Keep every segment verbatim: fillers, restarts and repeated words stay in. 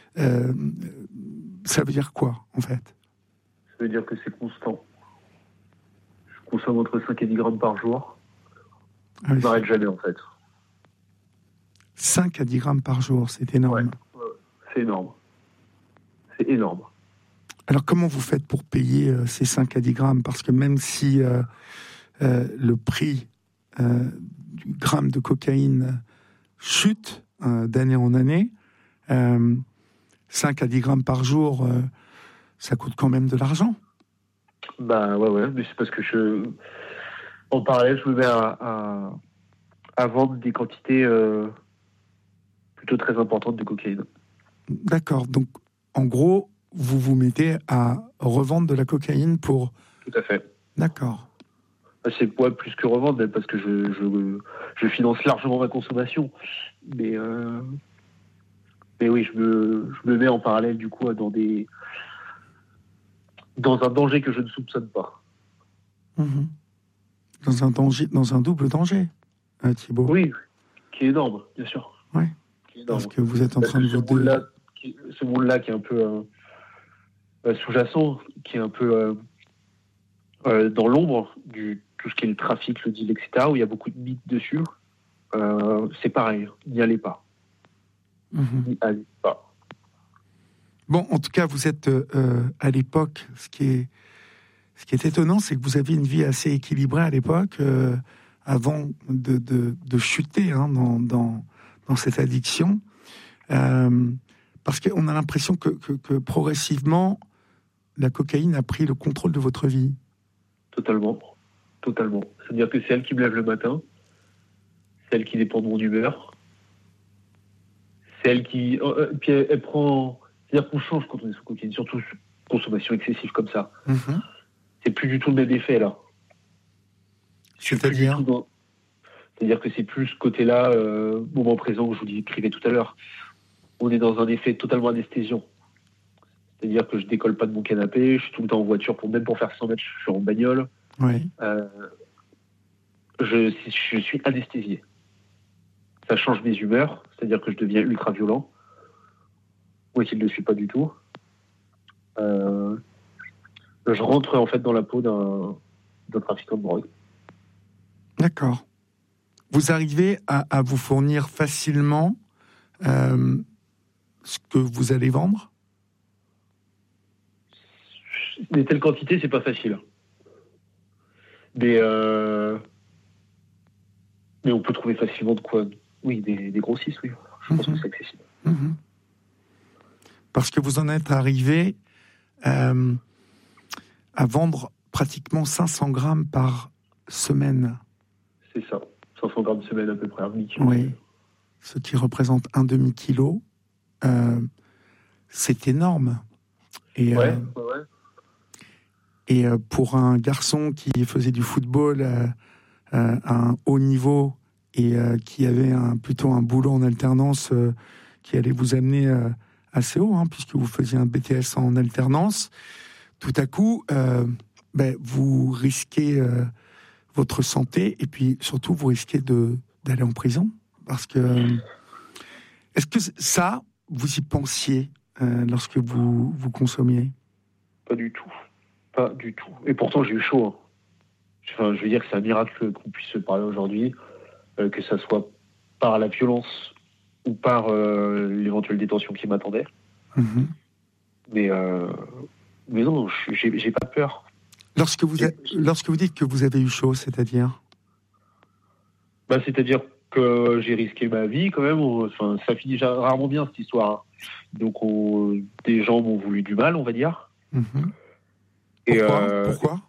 euh, ça veut dire quoi, en fait? Ça veut dire que c'est constant. Je consomme entre cinq et dix grammes par jour. Ah oui, je m'arrête jamais, en fait. cinq à dix grammes par jour, c'est énorme. Ouais, c'est énorme. C'est énorme. Alors, comment vous faites pour payer euh, ces cinq à dix grammes? Parce que même si euh, euh, le prix euh, du gramme de cocaïne chute euh, d'année en année, euh, cinq à dix grammes par jour, euh, ça coûte quand même de l'argent. Bah ouais, ouais, mais c'est parce que je... En parallèle, je me mets à, à, à vendre des quantités euh, plutôt très importantes de cocaïne. D'accord, donc en gros, vous vous mettez à revendre de la cocaïne pour... Tout à fait. D'accord. C'est ouais, plus que revendre, même parce que je, je, je finance largement ma consommation. Mais, euh, mais oui, je me, je me mets en parallèle du coup dans, des, dans un danger que je ne soupçonne pas. Mmh. Dans un danger, dans un double danger, euh, Thibaut. Oui, qui est énorme, bien sûr. Oui, parce que vous êtes en train de vous... Ce monde-là, qui, ce monde-là qui est un peu euh, sous-jacent, qui est un peu euh, euh, dans l'ombre du tout ce qui est le trafic, le deal, et cetera, où il y a beaucoup de mythes dessus, euh, c'est pareil, n'y allez pas. Mmh. N'y allez pas. Bon, en tout cas, vous êtes euh, à l'époque, ce qui est, ce qui est étonnant, c'est que vous aviez une vie assez équilibrée à l'époque, euh, avant de, de, de chuter hein, dans, dans, dans cette addiction. Euh, parce qu'on a l'impression que, que, que progressivement, la cocaïne a pris le contrôle de votre vie. Totalement. Totalement. C'est-à-dire que c'est elle qui me lève le matin, c'est elle qui dépend de mon humeur, c'est elle qui... Euh, puis elle, elle prend... C'est-à-dire qu'on change quand on est sous cocaïne, surtout consommation excessive comme ça. Mmh. C'est plus du tout le même effet, là. C'est-à-dire dans... C'est-à-dire que c'est plus ce côté-là, euh, moment présent, que je vous décrivais tout à l'heure. On est dans un effet totalement anesthésiant. C'est-à-dire que je décolle pas de mon canapé, je suis tout le temps en voiture, pour, même pour faire cent mètres, je suis en bagnole. Oui. Euh, je, je suis anesthésié. Ça change mes humeurs, c'est-à-dire que je deviens ultra violent. Moi qui ne le suis pas du tout. Euh, je rentre en fait dans la peau d'un, d'un trafiquant de drogue. D'accord. Vous arrivez à, à vous fournir facilement euh, ce que vous allez vendre? Des telles quantités, c'est pas facile. Mais, euh, mais on peut trouver facilement de quoi. Oui, des, des grossistes, oui. Je pense Mmh. que c'est accessible. Mmh. Parce que vous en êtes arrivé euh, à vendre pratiquement cinq cents grammes par semaine. C'est ça. cinq cents grammes semaine à peu près, un demi-kilo. Oui. Ce qui représente un demi-kilo. Euh, c'est énorme. Et, Ouais, euh, ouais, ouais. et euh, pour un garçon qui faisait du football euh, euh, à un haut niveau et euh, qui avait un, plutôt un boulot en alternance euh, qui allait vous amener euh, assez haut, hein, puisque vous faisiez un B T S en alternance, tout à coup, euh, ben, vous risquez euh, votre santé et puis surtout vous risquez de, d'aller en prison. Parce que, est-ce que ça, vous y pensiez euh, lorsque vous, vous consommiez? Pas du tout. Pas du tout. Et pourtant, j'ai eu chaud. Hein. Enfin, je veux dire que c'est un miracle qu'on puisse se parler aujourd'hui, euh, que ça soit par la violence ou par euh, l'éventuelle détention qui m'attendait. Mmh. Mais, euh, mais non, j'ai, j'ai pas peur. Lorsque vous, a, lorsque vous dites que vous avez eu chaud, c'est-à-dire? Bah, c'est-à-dire que j'ai risqué ma vie quand même. Enfin, ça finit rarement bien cette histoire. Donc, on, des gens m'ont voulu du mal, on va dire. Mmh. Et Pourquoi euh, Pourquoi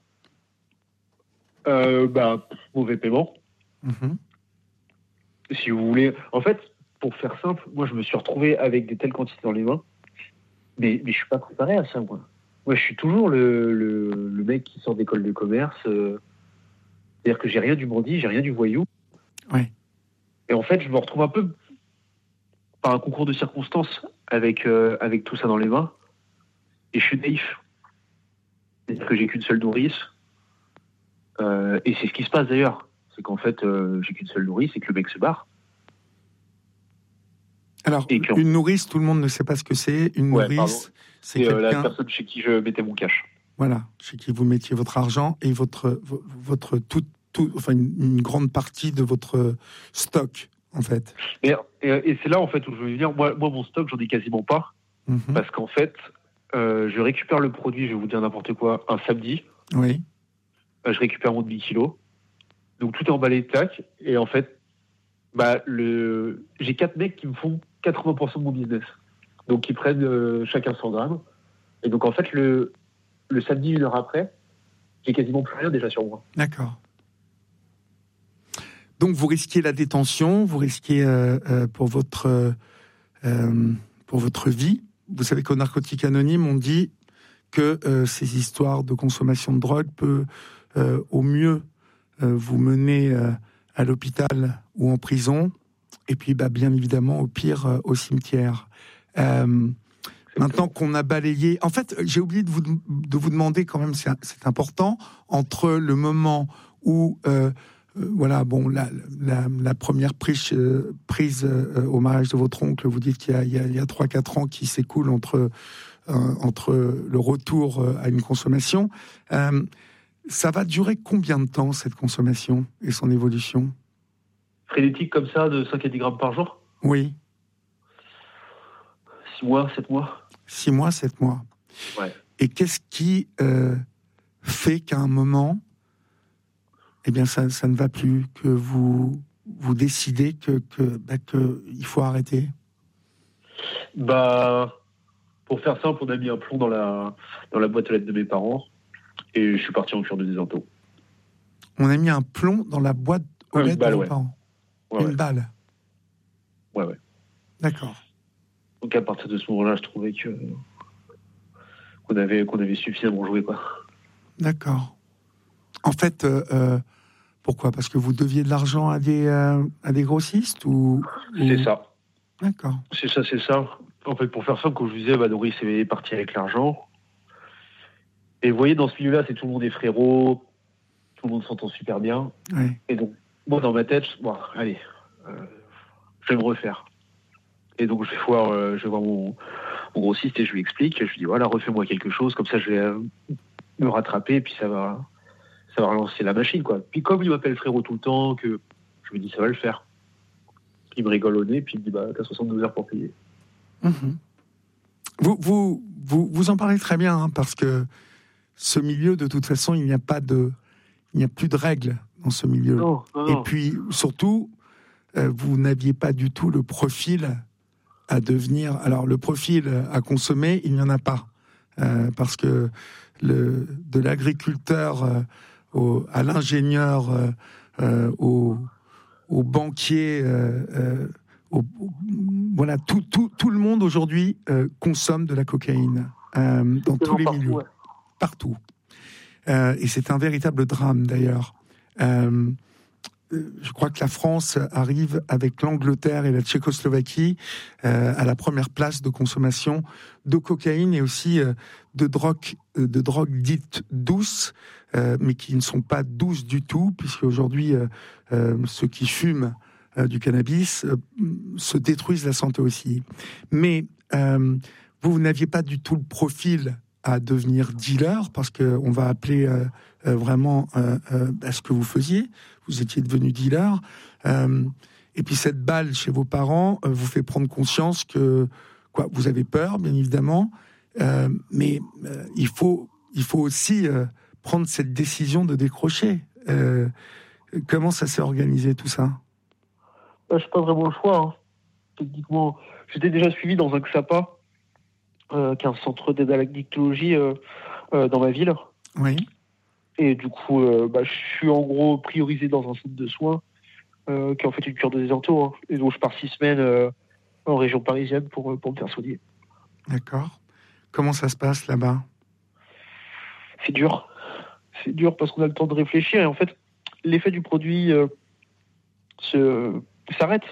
euh, bah, mauvais paiement. Mmh. Si vous voulez. En fait, pour faire simple, moi, je me suis retrouvé avec des telles quantités dans les mains. Mais, mais je suis pas préparé à ça, moi. Moi, je suis toujours le, le, le mec qui sort d'école de commerce. Euh, c'est-à-dire que j'ai rien du bandit, j'ai rien du voyou. Ouais. Et en fait, je me retrouve un peu par un concours de circonstances avec, euh, avec tout ça dans les mains. Et je suis naïf. C'est-à-dire que j'ai qu'une seule nourrice. Euh, et c'est ce qui se passe d'ailleurs. C'est qu'en fait, euh, j'ai qu'une seule nourrice et que le mec se barre. Alors, une nourrice, tout le monde ne sait pas ce que c'est. Une ouais, nourrice, pardon. c'est, c'est quelqu'un... euh, la personne chez qui je mettais mon cash. Voilà, chez qui vous mettiez votre argent et votre, votre tout, tout, enfin une, une grande partie de votre stock, en fait. Et, et, et c'est là, en fait, où je veux dire, moi, moi mon stock, j'en ai quasiment pas. Mm-hmm. Parce qu'en fait, euh, je récupère le produit, je vais vous dire n'importe quoi, un samedi. Oui. Euh, je récupère mon demi-kilo. Donc, tout est emballé, tac. Et en fait, bah, le... j'ai quatre mecs qui me font quatre-vingts pour cent de mon business. Donc, ils prennent euh, chacun cent grammes. Et donc, en fait, le, le samedi, une heure après, j'ai quasiment plus rien déjà sur moi. D'accord. Donc, vous risquez la détention, vous risquez euh, euh, pour, votre, euh, pour votre vie. Vous savez qu'au Narcotiques Anonymes, on dit que euh, ces histoires de consommation de drogue peut euh, au mieux euh, vous mener euh, à l'hôpital ou en prison, et puis bah, bien évidemment au pire euh, au cimetière. Euh, maintenant qu'on a balayé, en fait, j'ai oublié de vous de vous demander quand même, c'est, c'est important, entre le moment où euh, euh, voilà, bon, la, la, la première prise, euh, prise euh, au mariage de votre oncle, vous dites qu'il y a, il y a, il y a trois quatre ans qui s'écoulent entre euh, entre le retour à une consommation. Euh, ça va durer combien de temps, cette consommation et son évolution? Frénétique comme ça, de cinq à dix grammes par jour? Oui. six mois, sept mois? six mois, sept mois. Ouais. Et qu'est-ce qui euh, fait qu'à un moment, eh bien, ça, ça ne va plus, que vous, vous décidez que, que, bah, que il faut arrêter? Bah, pour faire simple, on a mis un plomb dans la, dans la boîte aux lettres de mes parents et je suis parti en cure de désinto. On a mis un plomb dans la boîte aux Une lettres balle, de vos ouais. parents? Ouais, Une ouais. balle? Ouais, ouais. D'accord. Donc à partir de ce moment-là, je trouvais que qu'on avait, qu'on avait suffisamment joué, quoi. D'accord. En fait, euh, euh, pourquoi? Parce que vous deviez de l'argent à des, euh, à des grossistes ou, ou... C'est ça. D'accord. C'est ça, c'est ça. En fait, pour faire simple, quand je vous disais, bah, Doris est parti avec l'argent. Et vous voyez, dans ce milieu-là, c'est tout le monde est frérot, tout le monde s'entend super bien. Ouais. Et donc, moi, dans ma tête, bon, allez, euh, je vais me refaire. Et donc, je vais voir, euh, je vais voir mon, mon grossiste et je lui explique. Je lui dis, voilà, refais-moi quelque chose, comme ça, je vais euh, me rattraper, et puis ça va, ça va relancer la machine, quoi. Puis, comme il m'appelle frérot tout le temps, que je me dis, ça va le faire. Il me rigole au nez, puis il me dit, bah, t'as soixante-douze heures pour payer. Mmh. Vous, vous, vous, vous en parlez très bien, hein, parce que ce milieu, de toute façon, il n'y a pas de, il n'y a plus de règles dans ce milieu. Non, non, non. Et puis, surtout, euh, vous n'aviez pas du tout le profil à devenir. Alors, le profil à consommer, il n'y en a pas, euh, parce que le, de l'agriculteur euh, au, à l'ingénieur, euh, euh, au, au banquier, euh, euh, au, au, voilà, tout, tout, tout le monde aujourd'hui euh, consomme de la cocaïne euh, dans tous les partout, milieux, ouais. partout. Euh, et c'est un véritable drame d'ailleurs. Euh, je crois que la France arrive avec l'Angleterre et la Tchécoslovaquie euh, à la première place de consommation de cocaïne et aussi euh, de drogues de drogues dites douces, euh, mais qui ne sont pas douces du tout, puisque aujourd'hui euh, euh, ceux qui fument euh, du cannabis euh, se détruisent la santé aussi. Mais euh, vous, vous n'aviez pas du tout le profil à devenir dealer, parce qu'on va appeler euh, euh, vraiment euh, euh, à ce que vous faisiez. Vous étiez devenu dealer. Euh, et puis cette balle chez vos parents euh, vous fait prendre conscience que quoi, vous avez peur, bien évidemment, euh, mais euh, il faut, il faut aussi euh, prendre cette décision de décrocher. Euh, comment ça s'est organisé, tout ça? Je n'ai pas vraiment le choix. Hein. Techniquement, j'étais déjà suivi dans un X A P A, euh, qui est un centre d'aide à l'addictologie euh, euh, dans ma ville. Oui. Et du coup, euh, bah, je suis en gros priorisé dans un centre de soins euh, qui est en fait une cure de désinto. Hein. Et donc, je pars six semaines euh, en région parisienne pour, pour me faire soigner. D'accord. Comment ça se passe là-bas? C'est dur. C'est dur parce qu'on a le temps de réfléchir. Et en fait, l'effet du produit euh, se, s'arrête.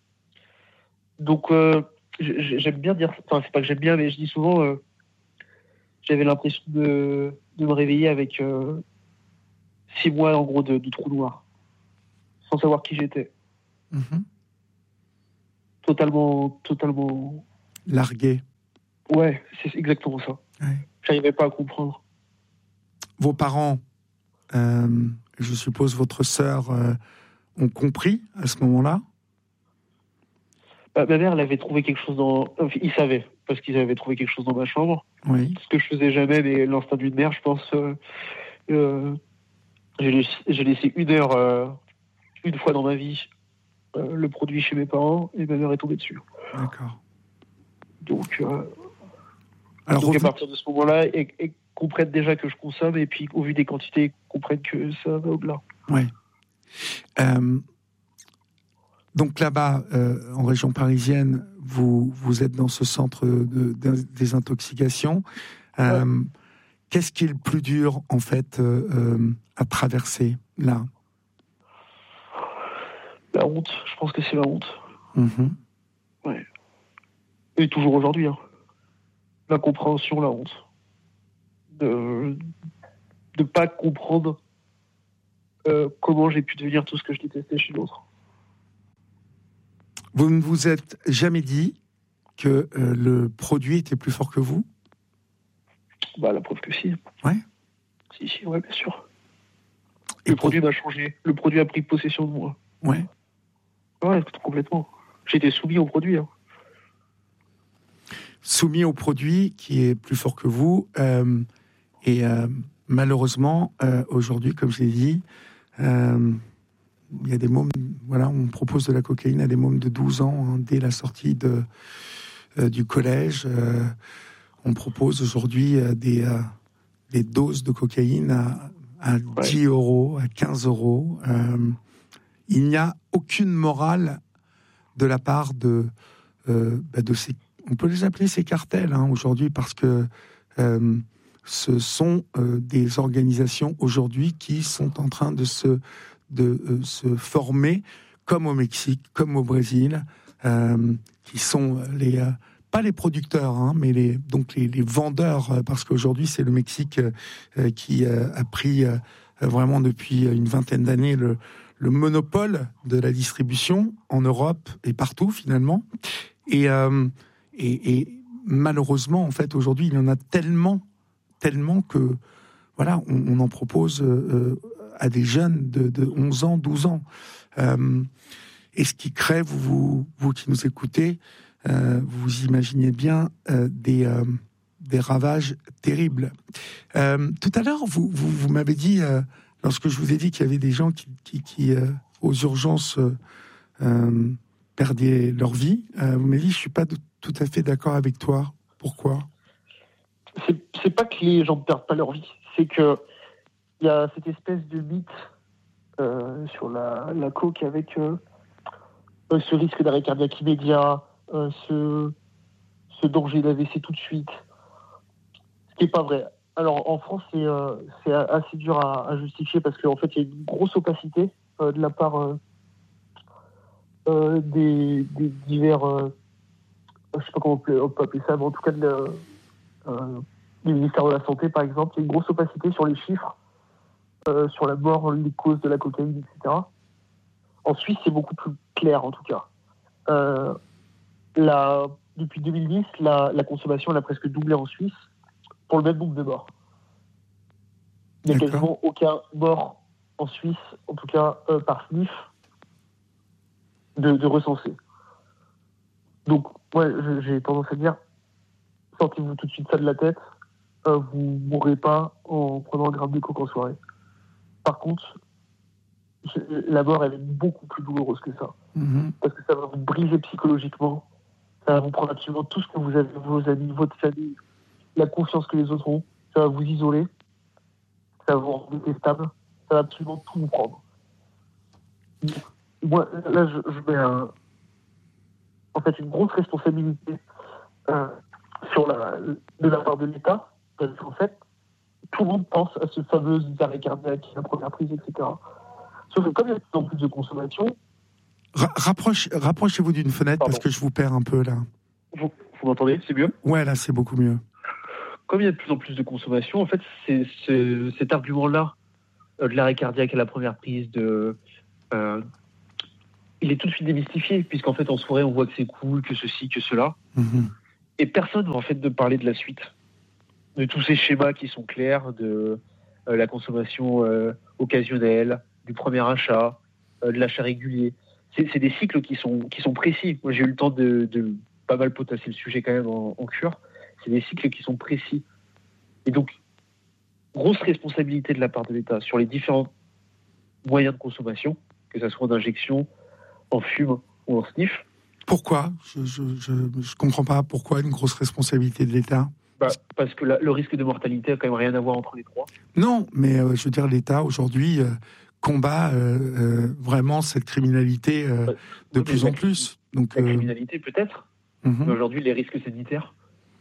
Donc, euh, j'aime bien dire... Enfin, c'est pas que j'aime bien, mais je dis souvent... Euh, j'avais l'impression de, de me réveiller avec... Euh, six mois, en gros, de, de trou noir. Sans savoir qui j'étais. Mmh. totalement, totalement... Largué. Ouais, c'est exactement ça. Ouais. J'arrivais pas à comprendre. Vos parents, euh, je suppose votre sœur, euh, ont compris à ce moment-là? Bah, ma mère, elle avait trouvé quelque chose dans... Enfin, ils savaient, parce qu'ils avaient trouvé quelque chose dans ma chambre. Oui. Ce que je faisais jamais, mais l'instinct d'une mère, je pense... Euh, euh, j'ai, laissé, j'ai laissé une heure, euh, une fois dans ma vie, euh, le produit chez mes parents, et ma mère est tombée dessus. D'accord. Donc, euh, Alors, donc rev... à partir de ce moment-là, ils, ils comprennent déjà que je consomme, et puis au vu des quantités, ils comprennent que ça va au-delà. Oui. Euh, donc là-bas, euh, en région parisienne, vous, vous êtes dans ce centre de, de désintoxication. Euh, ouais. Qu'est-ce qui est le plus dur, en fait, euh, euh, à traverser, là? La honte. Je pense que c'est la honte. Mmh. Ouais. Et toujours aujourd'hui. Hein. L'incompréhension, la honte. De ne pas comprendre euh, comment j'ai pu devenir tout ce que je détestais chez l'autre. Vous ne vous êtes jamais dit que euh, le produit était plus fort que vous? Bah, la preuve que si. Ouais. Si, si, ouais, bien sûr. Et le pour... produit m'a changé. Le produit a pris possession de moi. Ouais. Ouais, complètement. J'étais soumis au produit. Hein. Soumis au produit qui est plus fort que vous. Euh, et euh, malheureusement, euh, aujourd'hui, comme je l'ai dit, euh, il y a des mômes, voilà, on propose de la cocaïne à des mômes de douze ans, hein, dès la sortie de, euh, du collège. Euh, on propose aujourd'hui euh, des, euh, des doses de cocaïne à, à dix euros, à quinze euros. Euh, il n'y a aucune morale de la part de, euh, bah de ces, on peut les appeler ces cartels, hein, aujourd'hui, parce que euh, ce sont euh, des organisations aujourd'hui qui sont en train de se de euh, se former, comme au Mexique, comme au Brésil, euh, qui sont les euh, pas les producteurs, hein, mais les donc les, les vendeurs, euh, parce qu'aujourd'hui c'est le Mexique euh, qui euh, a pris euh, vraiment depuis une vingtaine d'années le, le monopole de la distribution en Europe et partout finalement, et euh, et, et malheureusement en fait aujourd'hui il y en a tellement tellement que voilà on, on en propose euh, à des jeunes de, de onze ans, douze ans. Euh, et ce qui crée, vous, vous, vous qui nous écoutez, euh, vous imaginez bien euh, des, euh, des ravages terribles. Euh, tout à l'heure, vous, vous, vous m'avez dit, euh, lorsque je vous ai dit qu'il y avait des gens qui, qui, qui euh, aux urgences, euh, euh, perdaient leur vie, euh, vous m'avez dit, je ne suis pas tout à fait d'accord avec toi. Pourquoi ? c'est, c'est pas que les gens ne perdent pas leur vie, c'est que il y a cette espèce de mythe euh, sur la, la coke avec euh, ce risque d'arrêt cardiaque immédiat, euh, ce, ce danger d'A V C tout de suite, ce qui n'est pas vrai. Alors en France, c'est, euh, c'est assez dur à, à justifier parce qu'en fait, il y a une grosse opacité euh, de la part euh, euh, des, des divers, euh, je ne sais pas comment on peut, on peut appeler ça, mais en tout cas de la, euh, du ministère de la Santé, par exemple. Il y a une grosse opacité sur les chiffres. Euh, sur la mort, les causes de la cocaïne, et cetera. En Suisse, c'est beaucoup plus clair, en tout cas. Euh, la, depuis deux mille dix, la, la consommation elle a presque doublé en Suisse pour le même nombre de morts. Il n'y a D'accord. quasiment aucun mort en Suisse, en tout cas euh, par sniff, de, de recensé. Donc, ouais, j'ai tendance à dire, sortez-vous tout de suite ça de la tête, euh, vous ne mourrez pas en prenant un gramme de coke en soirée. Par contre, la mort, elle est beaucoup plus douloureuse que ça. Mmh. Parce que ça va vous briser psychologiquement. Ça va vous prendre absolument tout ce que vous avez, vos amis, votre famille, la confiance que les autres ont. Ça va vous isoler. Ça va vous rendre détestable. Ça va absolument tout vous prendre. Moi, là, je, je mets un, en fait une grosse responsabilité euh, sur la, de la part de l'État. Parce qu'en fait, tout le monde pense à ce fameux arrêt cardiaque, la première prise, et cetera. Sauf que comme il y a de plus en plus de consommation... Ra- rapproche, rapprochez-vous d'une fenêtre. Pardon. Parce que je vous perds un peu là. Vous, vous m'entendez ? C'est mieux ? Ouais, là c'est beaucoup mieux. Comme il y a de plus en plus de consommation, en fait, c'est, c'est cet argument-là euh, de l'arrêt cardiaque à la première prise, de, euh, il est tout de suite démystifié, puisqu'en fait, en soirée, on voit que c'est cool, que ceci, que cela. Mmh. Et personne va en fait de parler de la suite, de tous ces schémas qui sont clairs, de euh, la consommation euh, occasionnelle, du premier achat, euh, de l'achat régulier. C'est, c'est des cycles qui sont, qui sont précis. Moi, j'ai eu le temps de, de pas mal potasser le sujet quand même en, en cure. C'est des cycles qui sont précis. Et donc, grosse responsabilité de la part de l'État sur les différents moyens de consommation, que ce soit en injection, en fume ou en sniff. Pourquoi ? Je ne comprends pas pourquoi une grosse responsabilité de l'État. Bah, parce que la, le risque de mortalité a quand même rien à voir entre les trois. Non, mais euh, je veux dire, l'État aujourd'hui euh, combat euh, euh, vraiment cette criminalité euh, bah, de oui, plus la, en plus. Donc, la euh... criminalité peut-être, mm-hmm. mais aujourd'hui les risques sanitaires.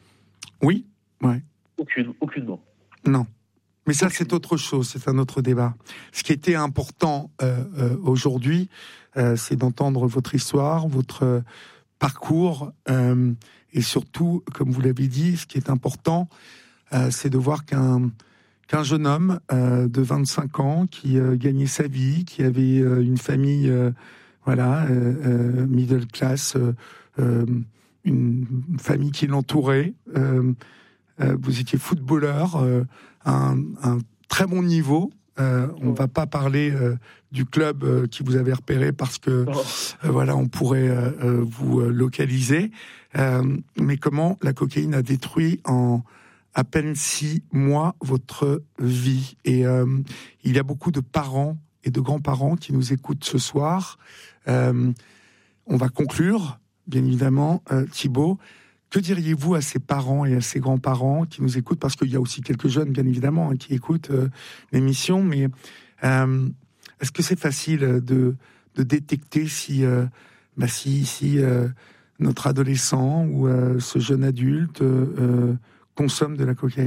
Oui, ouais. Aucune, aucunement. Non. Mais ça, c'est autre chose, c'est un autre débat. Ce qui était important euh, euh, aujourd'hui, euh, c'est d'entendre votre histoire, votre euh, parcours, euh, et surtout, comme vous l'avez dit, ce qui est important, euh, c'est de voir qu'un, qu'un jeune homme euh, de vingt-cinq ans qui euh, gagnait sa vie, qui avait euh, une famille, euh, voilà, euh, euh, middle class, euh, euh, une famille qui l'entourait, euh, euh, vous étiez footballeur, euh, Un, un très bon niveau. Euh, on ne va pas parler euh, du club euh, qui vous avait repéré parce que euh, voilà, on pourrait euh, euh, vous euh, localiser. Euh, mais comment la cocaïne a détruit en à peine six mois votre vie. Et euh, il y a beaucoup de parents et de grands-parents qui nous écoutent ce soir. Euh, on va conclure, bien évidemment, euh, Thibaut. Que diriez-vous à ces parents et à ces grands-parents qui nous écoutent ? Parce qu'il y a aussi quelques jeunes, bien évidemment, hein, qui écoutent euh, l'émission. Mais euh, est-ce que c'est facile de, de détecter si, euh, bah, si, si euh, notre adolescent ou euh, ce jeune adulte euh, consomme de la cocaïne ?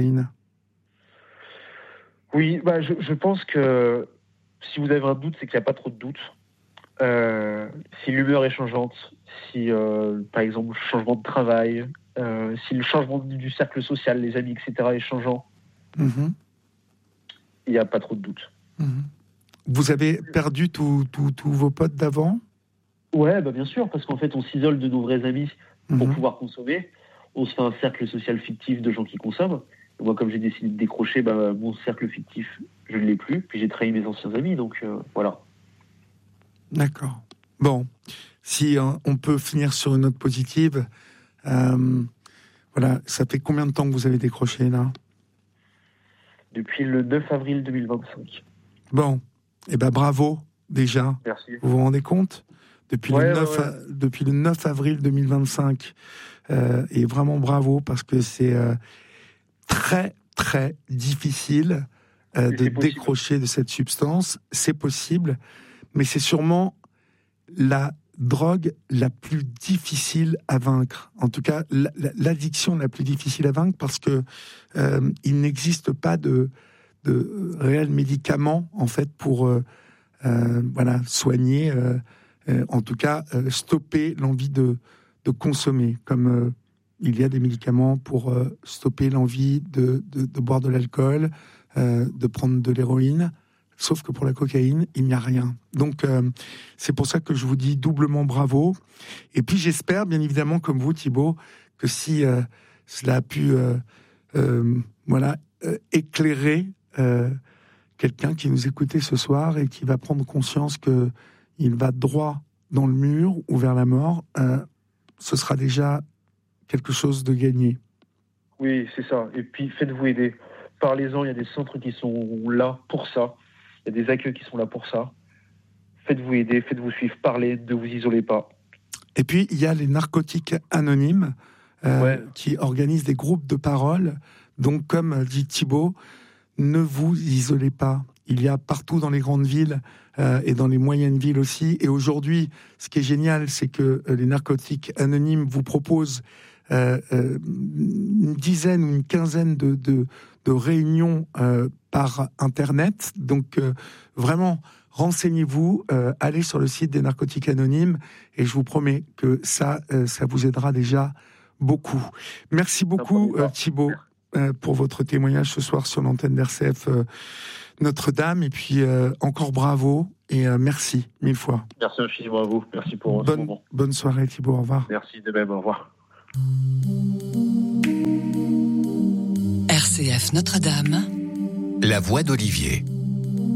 Oui, bah, je, je pense que si vous avez un doute, c'est qu'il n'y a pas trop de doute. Euh, si l'humeur est changeante, si euh, par exemple le changement de travail, euh, si le changement du cercle social, les amis, et cetera est changeant, mm-hmm. il n'y a pas trop de doute. Mm-hmm. Vous avez perdu tous vos potes d'avant ? Ouais, bah bien sûr, parce qu'en fait on s'isole de nos vrais amis pour mm-hmm. pouvoir consommer. On se fait un cercle social fictif de gens qui consomment. Et moi, comme j'ai décidé de décrocher, bah, mon cercle fictif, je ne l'ai plus. Puis j'ai trahi mes anciens amis, donc euh, voilà. D'accord. Bon, si hein, on peut finir sur une note positive, euh, voilà, ça fait combien de temps que vous avez décroché là ? Depuis le neuf avril deux mille vingt-cinq. Bon, eh ben bravo déjà. Merci. Vous vous rendez compte ? Depuis, ouais, le neuf, ouais, ouais. depuis le neuf avril deux mille vingt-cinq, euh, et vraiment bravo parce que c'est euh, très très difficile euh, de décrocher de cette substance. C'est possible. Mais c'est sûrement la drogue la plus difficile à vaincre. En tout cas, l'addiction la plus difficile à vaincre parce que euh, il n'existe pas de, de réels médicaments en fait pour euh, euh, voilà soigner, euh, euh, en tout cas euh, stopper l'envie de, de consommer. Comme euh, il y a des médicaments pour euh, stopper l'envie de, de, de boire de l'alcool, euh, de prendre de l'héroïne. Sauf que pour la cocaïne, il n'y a rien. Donc, euh, c'est pour ça que je vous dis doublement bravo. Et puis, j'espère, bien évidemment, comme vous, Thibaut, que si euh, cela a pu euh, euh, voilà, euh, éclairer euh, quelqu'un qui nous écoutait ce soir et qui va prendre conscience qu'il va droit dans le mur ou vers la mort, euh, ce sera déjà quelque chose de gagné. Oui, c'est ça. Et puis, faites-vous aider. Parlez-en, il y a des centres qui sont là pour ça. Il y a des accueils qui sont là pour ça. Faites-vous aider, faites-vous suivre, parlez, ne vous isolez pas. Et puis, il y a les narcotiques anonymes euh, ouais. qui organisent des groupes de parole. Donc, comme dit Thibaut, ne vous isolez pas. Il y a partout dans les grandes villes euh, et dans les moyennes villes aussi. Et aujourd'hui, ce qui est génial, c'est que euh, les narcotiques anonymes vous proposent euh, euh, une dizaine ou une quinzaine de... de de réunions euh, par Internet. Donc, euh, vraiment, renseignez-vous, euh, allez sur le site des narcotiques anonymes et je vous promets que ça, euh, ça vous aidera déjà beaucoup. Merci beaucoup, euh, Thibaut, euh, pour votre témoignage ce soir sur l'antenne d'R C F euh, Notre-Dame. Et puis, euh, encore bravo. et euh, merci mille fois. Merci infiniment à vous. Merci pour bonne, ce moment. Bonne soirée Thibaut, au revoir. Merci de même, au revoir. R C F Notre-Dame. La voix d'Olivier.